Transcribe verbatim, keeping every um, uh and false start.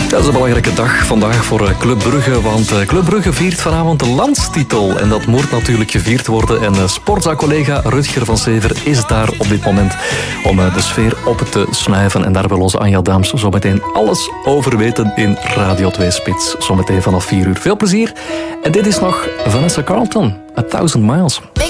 Dat is een belangrijke dag vandaag voor Club Brugge, want Club Brugge viert vanavond de landstitel. En dat moet natuurlijk gevierd worden. En Sportza-collega Rutger van Sever is daar op dit moment om de sfeer op te snuiven. En daar wil onze Anja Daams zometeen alles over weten in Radio twee Spits. Zometeen vanaf vier uur. Veel plezier. En dit is nog Vanessa Carlton, A Thousand Miles.